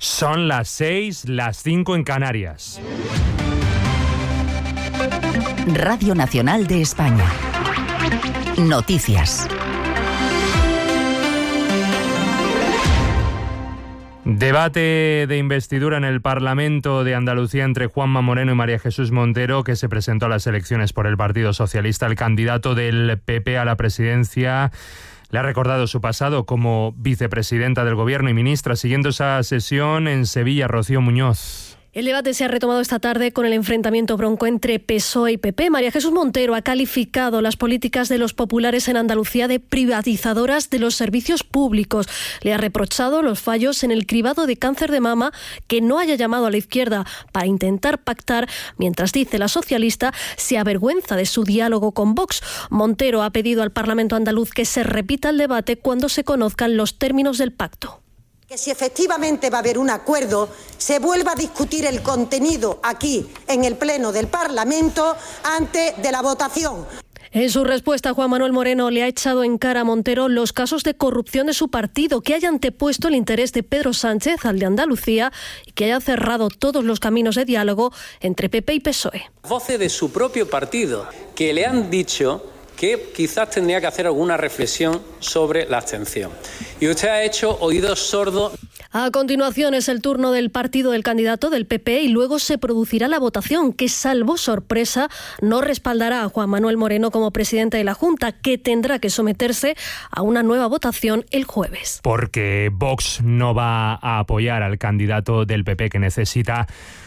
Son las 6, las 5 en Canarias. Radio Nacional de España. Noticias. Debate de investidura en el Parlamento de Andalucía entre Juanma Moreno y María Jesús Montero, que se presentó a las elecciones por el Partido Socialista. El candidato del PP a la presidencia le ha recordado su pasado como vicepresidenta del Gobierno y ministra. Siguiendo esa sesión en Sevilla, Rocío Muñoz. El debate se ha retomado esta tarde con el enfrentamiento bronco entre PSOE y PP. María Jesús Montero ha calificado las políticas de los populares en Andalucía de privatizadoras de los servicios públicos. Le ha reprochado los fallos en el cribado de cáncer de mama, que no haya llamado a la izquierda para intentar pactar, mientras, dice la socialista, se avergüenza de su diálogo con Vox. Montero ha pedido al Parlamento andaluz que se repita el debate cuando se conozcan los términos del pacto. Que si efectivamente va a haber un acuerdo, se vuelva a discutir el contenido aquí, en el Pleno del Parlamento, antes de la votación. En su respuesta, Juan Manuel Moreno le ha echado en cara a Montero los casos de corrupción de su partido, que haya antepuesto el interés de Pedro Sánchez al de Andalucía y que haya cerrado todos los caminos de diálogo entre PP y PSOE. Voces de su propio partido que le han dicho que quizás tendría que hacer alguna reflexión sobre la abstención. Y usted ha hecho oídos sordos. A continuación es el turno del partido del candidato del PP y luego se producirá la votación, que, salvo sorpresa, no respaldará a Juan Manuel Moreno como presidente de la Junta, que tendrá que someterse a una nueva votación el jueves. Porque Vox no va a apoyar al candidato del PP, que necesita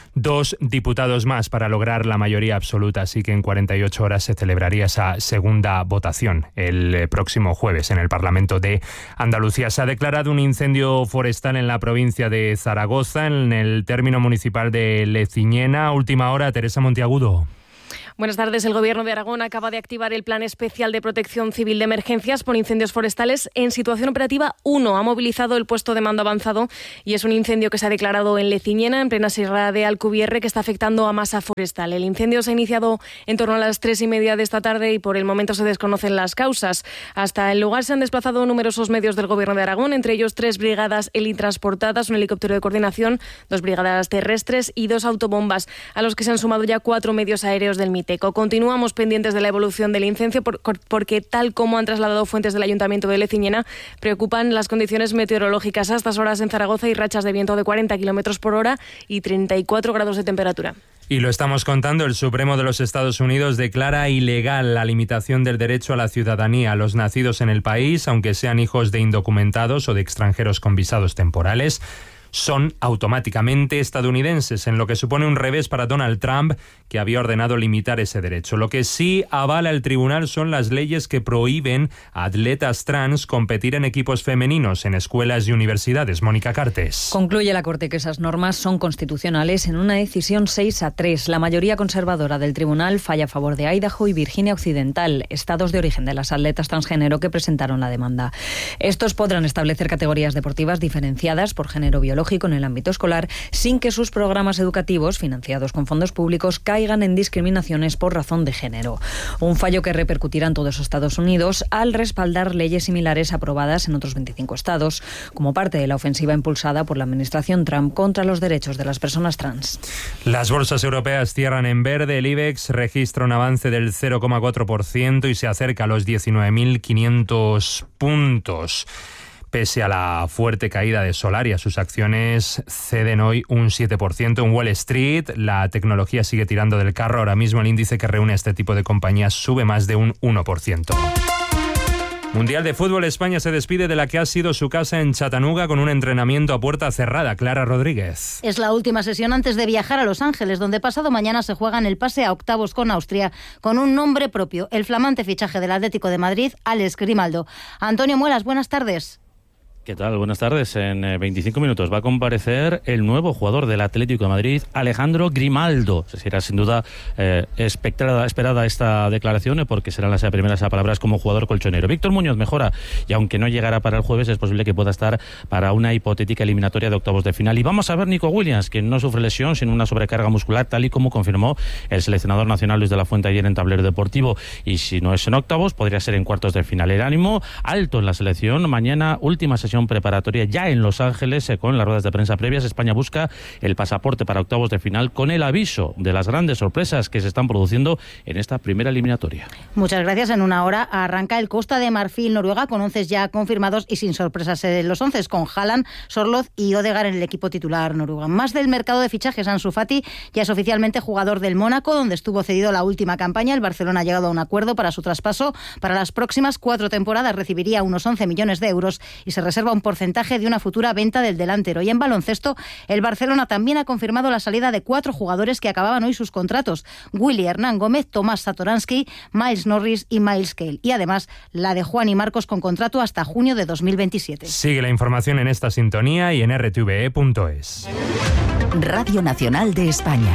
2 diputados más para lograr la mayoría absoluta, así que en 48 horas se celebraría esa segunda votación el próximo jueves en el Parlamento de Andalucía. Se ha declarado un incendio forestal en la provincia de Zaragoza, en el término municipal de Leciñena. Última hora, Teresa Monteagudo. Buenas tardes. El Gobierno de Aragón acaba de activar el Plan Especial de Protección Civil de Emergencias por Incendios Forestales en situación operativa 1. Ha movilizado el puesto de mando avanzado y es un incendio que se ha declarado en Leciñena, en plena Sierra de Alcubierre, que está afectando a masa forestal. El incendio se ha iniciado en torno a las 3:30 de esta tarde y por el momento se desconocen las causas. Hasta el lugar se han desplazado numerosos medios del Gobierno de Aragón, entre ellos 3 brigadas helitransportadas, un helicóptero de coordinación, 2 brigadas terrestres y 2 autobombas, a los que se han sumado ya 4 medios aéreos del MITECO. Continuamos pendientes de la evolución del incendio porque, tal como han trasladado fuentes del Ayuntamiento de Leciñena, preocupan las condiciones meteorológicas. A estas horas en Zaragoza hay rachas de viento de 40 km por hora y 34 grados de temperatura. Y lo estamos contando, el Supremo de los Estados Unidos declara ilegal la limitación del derecho a la ciudadanía a los nacidos en el país, aunque sean hijos de indocumentados o de extranjeros con visados temporales. Son automáticamente estadounidenses, en lo que supone un revés para Donald Trump, que había ordenado limitar ese derecho. Lo que sí avala el tribunal son las leyes que prohíben a atletas trans competir en equipos femeninos en escuelas y universidades. Mónica Cartes. Concluye la Corte que esas normas son constitucionales en una decisión 6-3. La mayoría conservadora del tribunal falla a favor de Idaho y Virginia Occidental, estados de origen de las atletas transgénero que presentaron la demanda. Estos podrán establecer categorías deportivas diferenciadas por género biológico en el ámbito escolar, sin que sus programas educativos, financiados con fondos públicos, caigan en discriminaciones por razón de género. Un fallo que repercutirá en todos los Estados Unidos al respaldar leyes similares aprobadas en otros 25 estados, como parte de la ofensiva impulsada por la administración Trump contra los derechos de las personas trans. Las bolsas europeas cierran en verde. El IBEX registra un avance del 0,4% y se acerca a los 19.500 puntos. Pese a la fuerte caída de Solaria, sus acciones ceden hoy un 7%. En Wall Street, la tecnología sigue tirando del carro. Ahora mismo el índice que reúne este tipo de compañías sube más de un 1%. Mundial de Fútbol, España se despide de la que ha sido su casa en Chattanooga con un entrenamiento a puerta cerrada. Clara Rodríguez. Es la última sesión antes de viajar a Los Ángeles, donde pasado mañana se juegan el pase a octavos con Austria, con un nombre propio, el flamante fichaje del Atlético de Madrid, Alex Grimaldo. Antonio Muelas, buenas tardes. ¿Qué tal? Buenas tardes. En 25 minutos va a comparecer el nuevo jugador del Atlético de Madrid, Alejandro Grimaldo. Será sin duda esperada esta declaración porque serán las primeras palabras como jugador colchonero. Víctor Muñoz mejora y aunque no llegará para el jueves, es posible que pueda estar para una hipotética eliminatoria de octavos de final. Y vamos a ver Nico Williams, que no sufre lesión, sino una sobrecarga muscular, tal y como confirmó el seleccionador nacional Luis de la Fuente ayer en Tablero Deportivo. Y si no es en octavos, podría ser en cuartos de final. El ánimo alto en la selección. Mañana última sesión sesión preparatoria ya en Los Ángeles con las ruedas de prensa previas. España busca el pasaporte para octavos de final con el aviso de las grandes sorpresas que se están produciendo en esta primera eliminatoria. Muchas gracias. En una hora arranca el Costa de Marfil-Noruega con 11 ya confirmados y sin sorpresas en los 11, con Haaland, Sorloth y Odegaard en el equipo titular noruego. Más del mercado de fichajes, Ansu Fati ya es oficialmente jugador del Mónaco, donde estuvo cedido la última campaña. El Barcelona ha llegado a un acuerdo para su traspaso. Para las próximas 4 temporadas recibiría unos 11 millones de euros y se reserva un porcentaje de una futura venta del delantero. Y en baloncesto, el Barcelona también ha confirmado la salida de 4 jugadores que acababan hoy sus contratos: Willy Hernán Gómez, Tomás Satoransky, Miles Norris y Miles Cale. Y además la de Juan y Marcos con contrato hasta junio de 2027. Sigue la información en esta sintonía y en rtve.es. Radio Nacional de España.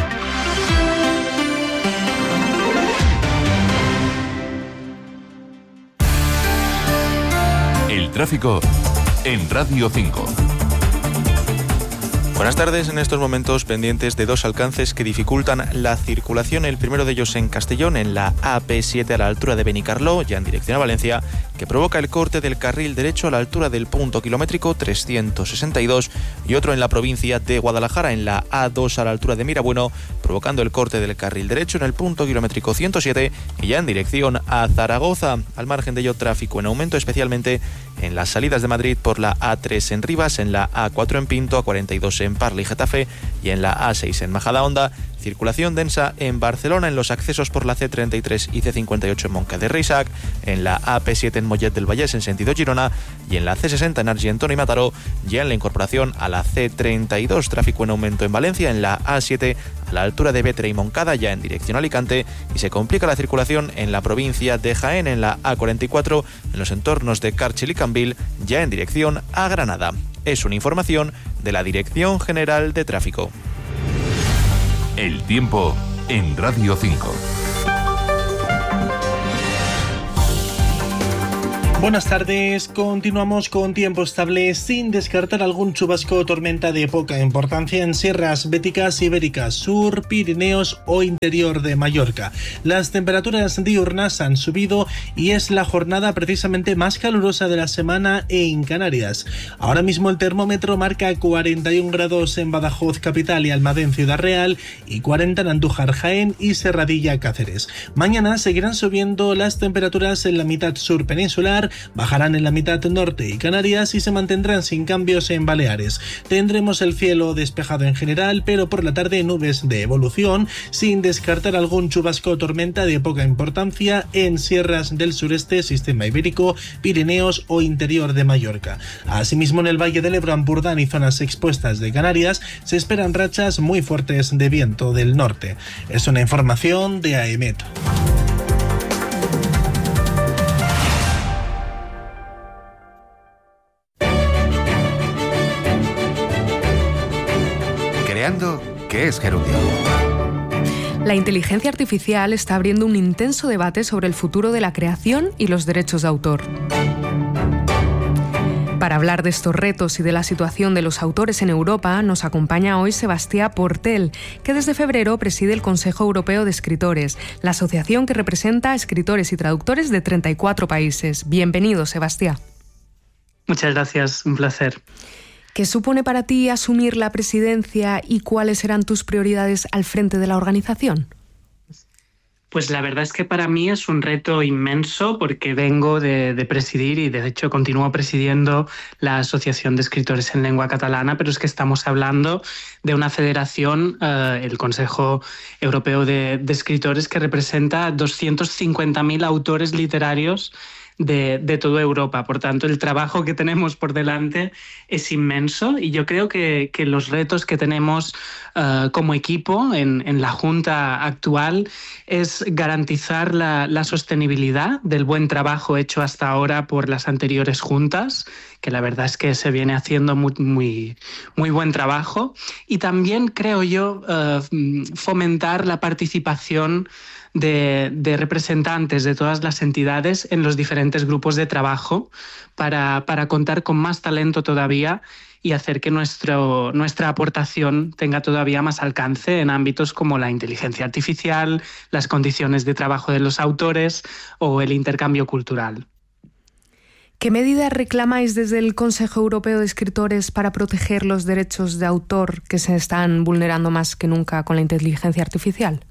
El tráfico en Radio 5. Buenas tardes. En estos momentos pendientes de 2 alcances que dificultan la circulación. El primero de ellos en Castellón, en la AP7 a la altura de Benicarló, ya en dirección a Valencia, que provoca el corte del carril derecho a la altura del punto kilométrico 362, y otro en la provincia de Guadalajara, en la A2 a la altura de Mirabueno, provocando el corte del carril derecho en el punto kilométrico 107 y ya en dirección a Zaragoza. Al margen de ello, tráfico en aumento, especialmente en las salidas de Madrid por la A3 en Rivas, en la A4 en Pinto, A42 en Parla y Getafe y en la A6 en Majadahonda. Circulación densa en Barcelona en los accesos por la C33 y C58 en Montcada de Reixac, en la AP7 en Mollet del Vallès en sentido Girona y en la C60 en Argentona y Mataró, ya en la incorporación a la C32. Tráfico en aumento en Valencia en la A7 a la altura de Bétera y Moncada, ya en dirección a Alicante, y se complica la circulación en la provincia de Jaén en la A44 en los entornos de Càrxel y Cambil, ya en dirección a Granada. Es una información de la Dirección General de Tráfico. El tiempo en Radio 5. Buenas tardes, continuamos con tiempo estable sin descartar algún chubasco o tormenta de poca importancia en sierras béticas, ibéricas, sur, Pirineos o interior de Mallorca. Las temperaturas diurnas han subido y es la jornada precisamente más calurosa de la semana en Canarias. Ahora mismo el termómetro marca 41 grados en Badajoz capital y Almadén Ciudad Real y 40 en Andújar, Jaén y Serradilla Cáceres. Mañana seguirán subiendo las temperaturas en la mitad sur peninsular, bajarán en la mitad norte y Canarias y se mantendrán sin cambios en Baleares. Tendremos el cielo despejado en general, pero por la tarde nubes de evolución, sin descartar algún chubasco o tormenta de poca importancia en sierras del sureste, sistema ibérico, Pirineos o interior de Mallorca. Asimismo, en el Valle del Ebro, Ampurdán y zonas expuestas de Canarias se esperan rachas muy fuertes de viento del norte. Es una información de AEMET. ¿Qué es gerundio? La inteligencia artificial está abriendo un intenso debate sobre el futuro de la creación y los derechos de autor. Para hablar de estos retos y de la situación de los autores en Europa, nos acompaña hoy Sebastià Portel, que desde febrero preside el Consejo Europeo de Escritores, la asociación que representa a escritores y traductores de 34 países. Bienvenido, Sebastià. Muchas gracias, un placer. ¿Qué supone para ti asumir la presidencia y cuáles serán tus prioridades al frente de la organización? Pues la verdad es que para mí es un reto inmenso porque vengo de presidir y de hecho continúo presidiendo la Asociación de Escritores en Lengua Catalana, pero es que estamos hablando de una federación, el Consejo Europeo de Escritores, que representa a 250.000 autores literarios de toda Europa. Por tanto, el trabajo que tenemos por delante es inmenso y yo creo que los retos que tenemos como equipo en la Junta actual es garantizar la sostenibilidad del buen trabajo hecho hasta ahora por las anteriores juntas, que la verdad es que se viene haciendo muy buen trabajo, y también creo yo fomentar la participación de representantes de todas las entidades en los diferentes grupos de trabajo para contar con más talento todavía y hacer que nuestra aportación tenga todavía más alcance en ámbitos como la inteligencia artificial, las condiciones de trabajo de los autores o el intercambio cultural. ¿Qué medidas reclamáis desde el Consejo Europeo de Escritores para proteger los derechos de autor que se están vulnerando más que nunca con la inteligencia artificial?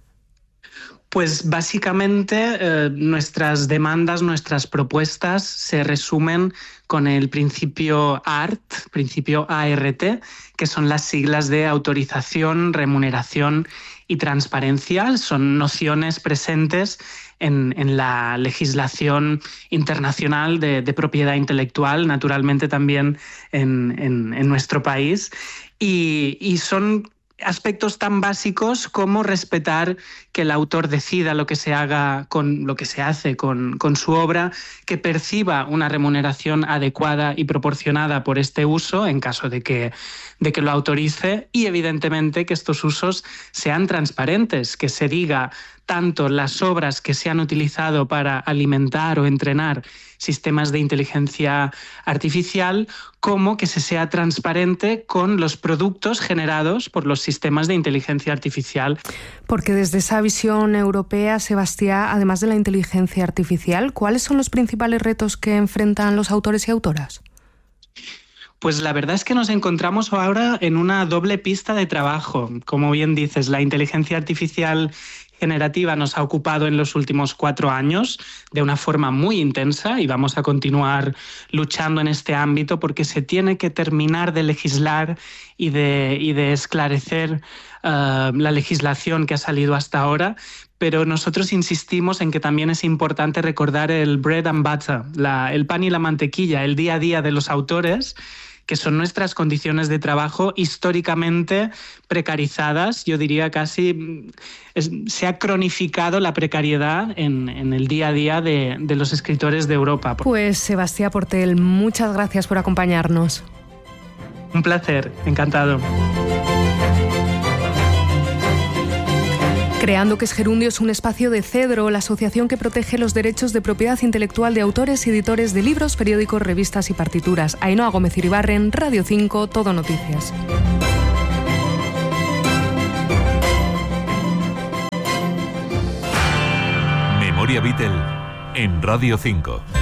Pues básicamente nuestras demandas, nuestras propuestas se resumen con el principio ART, principio ART, que son las siglas de autorización, remuneración y transparencia. Son nociones presentes en la legislación internacional de propiedad intelectual, naturalmente también en nuestro país, y son aspectos tan básicos como respetar que el autor decida lo que se haga con lo que se hace con su obra, que perciba una remuneración adecuada y proporcionada por este uso en caso de que lo autorice, y evidentemente que estos usos sean transparentes, que se diga tanto las obras que se han utilizado para alimentar o entrenar sistemas de inteligencia artificial, como que se sea transparente con los productos generados por los sistemas de inteligencia artificial. Porque desde esa visión europea, Sebastián, además de la inteligencia artificial, ¿cuáles son los principales retos que enfrentan los autores y autoras? Pues la verdad es que nos encontramos ahora en una doble pista de trabajo. Como bien dices, la inteligencia artificial generativa nos ha ocupado en los últimos 4 años de una forma muy intensa, y vamos a continuar luchando en este ámbito porque se tiene que terminar de legislar y de esclarecer la legislación que ha salido hasta ahora. Pero nosotros insistimos en que también es importante recordar el bread and butter, el pan y la mantequilla, el día a día de los autores, que son nuestras condiciones de trabajo históricamente precarizadas. Yo diría casi se ha cronificado la precariedad en el día a día de los escritores de Europa. Pues Sebastián Portell, muchas gracias por acompañarnos. Un placer, encantado. Creando que es Gerundio es un espacio de Cedro, la asociación que protege los derechos de propiedad intelectual de autores y editores de libros, periódicos, revistas y partituras. Ainhoa Gómez Iribarren, Radio 5, Todo Noticias. Memoria Beatle en Radio 5.